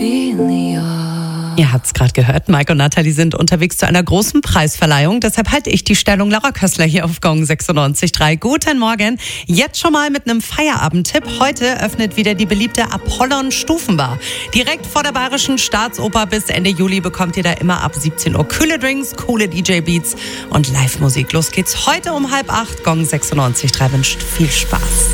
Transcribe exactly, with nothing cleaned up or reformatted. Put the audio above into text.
Ihr habt's gerade gehört, Mike und Nathalie sind unterwegs zu einer großen Preisverleihung. Deshalb halte ich die Stellung. Laura Kössler hier auf Gong sechsundneunzig Komma drei. Guten Morgen. Jetzt schon mal mit einem Feierabendtipp. Heute öffnet wieder die beliebte Apollon Stufenbar. Direkt vor der Bayerischen Staatsoper. Bis Ende Juli bekommt ihr da immer ab siebzehn Uhr kühle Drinks, coole D J-Beats und Live-Musik. Los geht's heute um halb acht. Gong sechsundneunzig Komma drei wünscht viel Spaß.